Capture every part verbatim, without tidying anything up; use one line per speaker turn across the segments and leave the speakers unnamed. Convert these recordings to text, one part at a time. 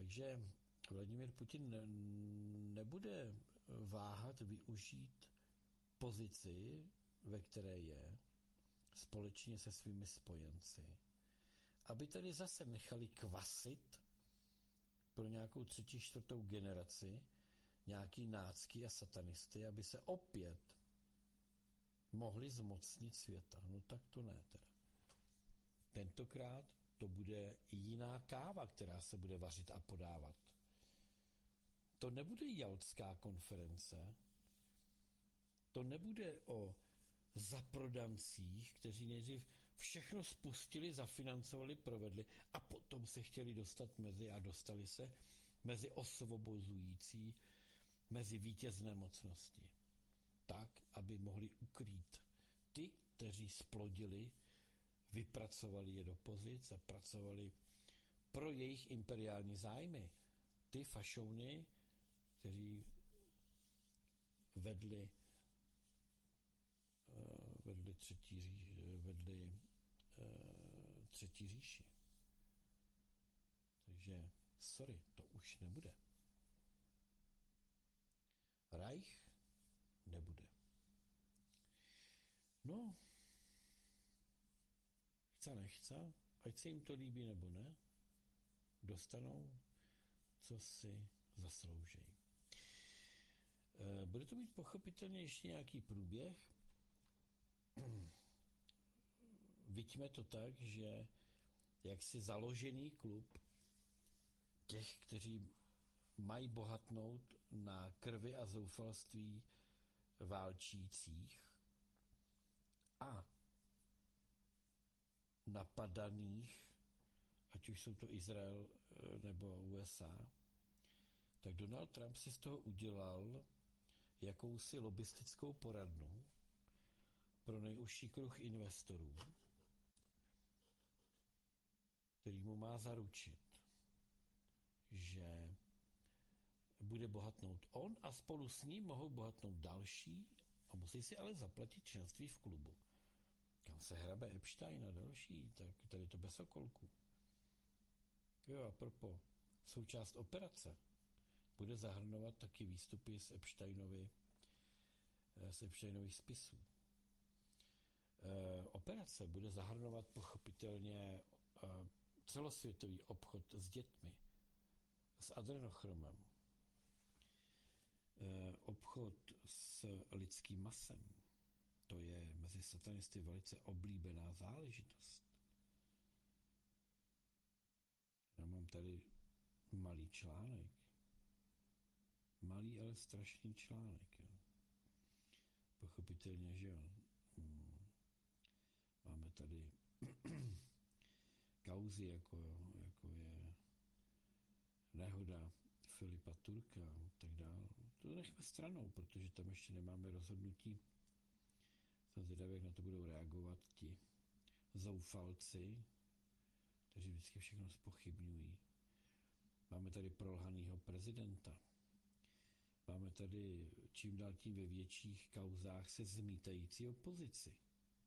Takže Vladimír Putin ne, nebude váhat využít pozici, ve které je, společně se svými spojenci, aby tady zase nechali kvasit pro nějakou třetí, čtvrtou generaci nějaký nácky a satanisty, aby se opět mohli zmocnit světa. No tak to ne teda. Tentokrát to bude jiná káva, která se bude vařit a podávat. To nebude Jaltská konference, to nebude o zaprodancích, kteří nejdřív všechno spustili, zafinancovali, provedli a potom se chtěli dostat mezi a dostali se mezi osvobozující, mezi vítězné mocnosti. Tak, aby mohli ukrýt ty, kteří splodili, vypracovali je do pozic a pracovali pro jejich imperiální zájmy. Ty fašouny, kteří vedli vedli třetí, říši, vedli uh, třetí říši. Takže sorry, to už nebude. Reich nebude. No, chce nechce, ať se jim to líbí nebo ne, dostanou, co si zasloužejí. Bude to mít pochopitelně ještě nějaký průběh. Viďme to tak, že jaksi založený klub těch, kteří mají bohatnout na krvi a zoufalství válčících a napadaných, ať už jsou to Izrael nebo U S A, tak Donald Trump si z toho udělal jakousi lobistickou poradnu pro nejužší kruh investorů, který mu má zaručit, že bude bohatnout on a spolu s ním mohou bohatnout další a musí si ale zaplatit členství v klubu. Kam se hrabe Epstein a další, tak tady to bez okolků. Jo, a propo, součást operace bude zahrnovat taky výstupy z Epsteinovy, z Epsteinových spisů. E, operace bude zahrnovat pochopitelně e, celosvětový obchod s dětmi, s adrenochromem, e, obchod s lidským masem. To je mezi satanisty velice oblíbená záležitost. Já mám tady malý článek. Malý, ale strašný článek. Jo. Pochopitelně, že jo. Hmm. Máme tady kauzy, jako, jako je nehoda Filipa Turka a tak dále. To nechme stranou, protože tam ještě nemáme rozhodnutí. Jsem zvědavý, jak na to budou reagovat ti zoufalci, kteří vždycky všechno zpochybňují. Máme tady prolhanýho prezidenta. Máme tady čím dál tím ve větších kauzách se zmítající opozici.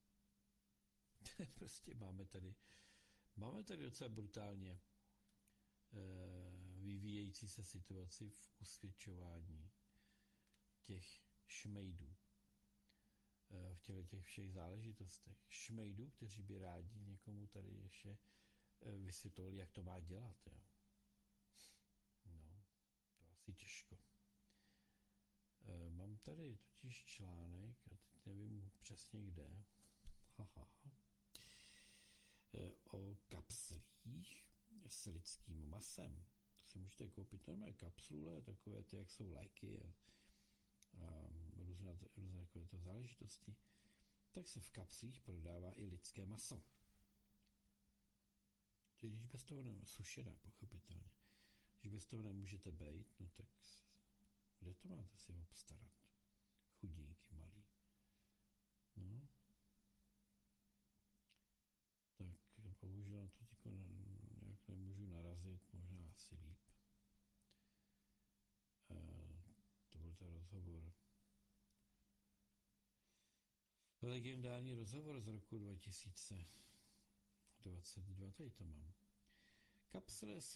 Prostě máme tady, máme tady docela brutálně e, vyvíjející se situaci v usvědčování těch šmejdů e, v těle těch všech záležitostech. Šmejdů, kteří by rádi někomu tady ještě e, vysvětlovali, jak to má dělat. Jo. No, to asi těžko. E, mám tady totiž článek, a teď nevím přesně kde, haha, e, o kapslích s lidským masem. To si můžete koupit normálně kapsule, takové ty, jak jsou léky a, a různé, různé takové to záležitosti. Tak se v kapslích prodává i lidské maso. Když bez toho ne, sušené, pochopitelně. Když bez toho nemůžete bejt, no tak kde to máte si obstarat? Chudinky malý. No. Tak bohužel na to tíko nějak nemůžu narazit, možná asi líp. E, to byl ten rozhovor. Legendární rozhovor z roku dva tisíce dvacet dva, tady to mám. Kapsle s